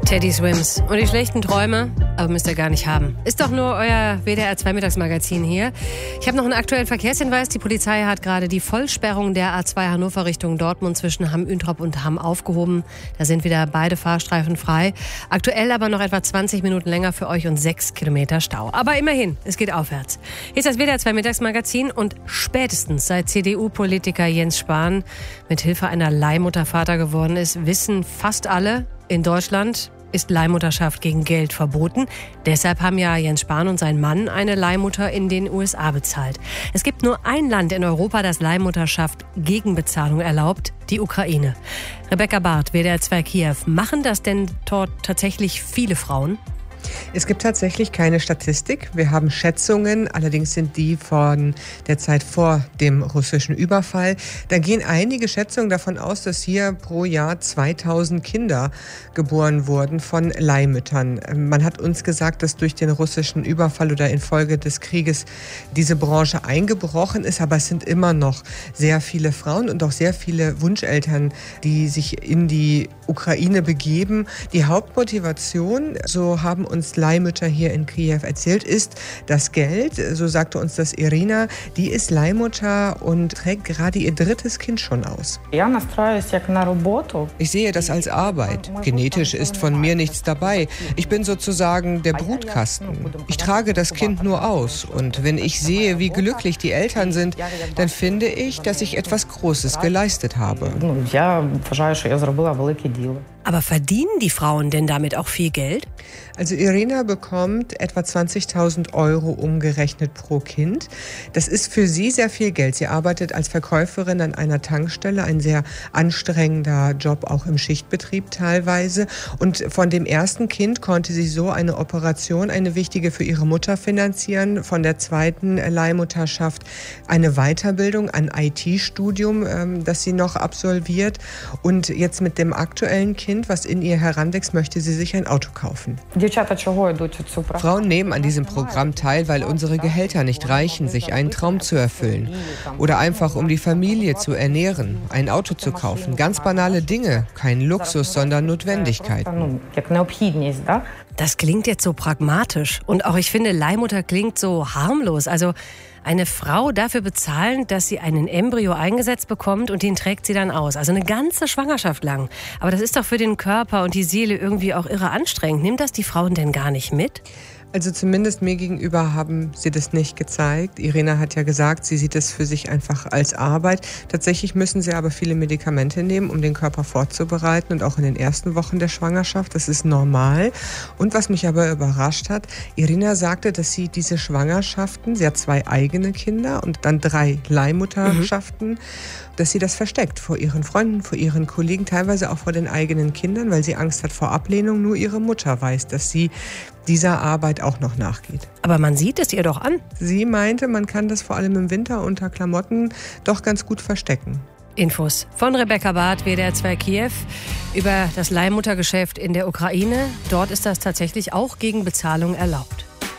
Teddy Swims und die schlechten Träume, aber müsst ihr gar nicht haben. Ist doch nur euer WDR 2 Mittagsmagazin hier. Ich habe noch einen aktuellen Verkehrshinweis. Die Polizei hat gerade die Vollsperrung der A2 Hannover Richtung Dortmund zwischen Hamm-Üntrop und Hamm aufgehoben. Da sind wieder beide Fahrstreifen frei. Aktuell aber noch etwa 20 Minuten länger für euch und 6 Kilometer Stau. Aber immerhin, es geht aufwärts. Hier ist das WDR 2 Mittagsmagazin und spätestens seit CDU-Politiker Jens Spahn mit Hilfe einer Leihmutter Vater geworden ist, wissen fast alle, in Deutschland ist Leihmutterschaft gegen Geld verboten. Deshalb haben ja Jens Spahn und sein Mann eine Leihmutter in den USA bezahlt. Es gibt nur ein Land in Europa, das Leihmutterschaft gegen Bezahlung erlaubt, die Ukraine. Rebecca Barth, WDR 2 Kiew. Machen das denn dort tatsächlich viele Frauen? Es gibt tatsächlich keine Statistik. Wir haben Schätzungen, allerdings sind die von der Zeit vor dem russischen Überfall. Da gehen einige Schätzungen davon aus, dass hier pro Jahr 2000 Kinder geboren wurden von Leihmüttern. Man hat uns gesagt, dass durch den russischen Überfall oder infolge des Krieges diese Branche eingebrochen ist, aber es sind immer noch sehr viele Frauen und auch sehr viele Wunscheltern, die sich in die Ukraine begeben. Die Hauptmotivation, so haben uns Leihmütter hier in Kiew erzählt, ist das Geld. So sagte uns das Irina. Die ist Leihmutter und trägt gerade ihr 3. Kind schon aus. Ich sehe das als Arbeit. Genetisch ist von mir nichts dabei. Ich bin sozusagen der Brutkasten. Ich trage das Kind nur aus. Und wenn ich sehe, wie glücklich die Eltern sind, dann finde ich, dass ich etwas Großes geleistet habe. Aber verdienen die Frauen denn damit auch viel Geld? Also Irina bekommt etwa 20.000 Euro umgerechnet pro Kind. Das ist für sie sehr viel Geld. Sie arbeitet als Verkäuferin an einer Tankstelle, ein sehr anstrengender Job, auch im Schichtbetrieb teilweise. Und von dem ersten Kind konnte sie so eine Operation, eine wichtige für ihre Mutter finanzieren. Von der zweiten Leihmutterschaft eine Weiterbildung, ein IT-Studium, das sie noch absolviert. Und jetzt mit dem aktuellen Kind, was in ihr heranwächst, möchte sie sich ein Auto kaufen. Frauen nehmen an diesem Programm teil, weil unsere Gehälter nicht reichen, sich einen Traum zu erfüllen. Oder einfach, um die Familie zu ernähren, ein Auto zu kaufen. Ganz banale Dinge, kein Luxus, sondern Notwendigkeiten. Das klingt jetzt so pragmatisch. Und auch ich finde, Leihmutter klingt so harmlos. Also eine Frau dafür bezahlen, dass sie einen Embryo eingesetzt bekommt und den trägt sie dann aus. Also eine ganze Schwangerschaft lang. Aber das ist doch für den Körper und die Seele irgendwie auch irre anstrengend. Nimmt das die Frauen denn gar nicht mit? Also zumindest mir gegenüber haben sie das nicht gezeigt. Irina hat ja gesagt, sie sieht es für sich einfach als Arbeit. Tatsächlich müssen sie aber viele Medikamente nehmen, um den Körper vorzubereiten und auch in den ersten Wochen der Schwangerschaft. Das ist normal. Und was mich aber überrascht hat, Irina sagte, dass sie diese Schwangerschaften, sie hat 2 eigene Kinder und dann 3 Leihmutterschaften, dass sie das versteckt vor ihren Freunden, vor ihren Kollegen, teilweise auch vor den eigenen Kindern, weil sie Angst hat vor Ablehnung. Nur ihre Mutter weiß, dass sie dieser Arbeit auch noch nachgeht. Aber man sieht es ihr doch an. Sie meinte, man kann das vor allem im Winter unter Klamotten doch ganz gut verstecken. Infos von Rebecca Barth, WDR 2 Kiew, über das Leihmuttergeschäft in der Ukraine. Dort ist das tatsächlich auch gegen Bezahlung erlaubt.